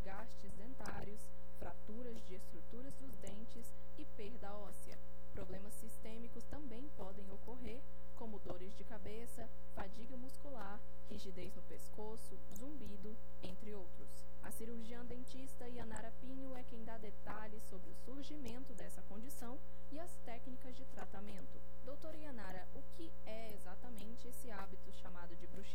desgastes dentários, fraturas de estruturas dos dentes e perda óssea. Problemas sistêmicos também podem ocorrer, como dores de cabeça, fadiga muscular, rigidez no pescoço, zumbido, entre outros. A cirurgiã dentista Yanara Pinho é quem dá detalhes sobre o surgimento dessa condição e as técnicas de tratamento. Doutora Yanara, o que é exatamente esse hábito chamado de bruxismo?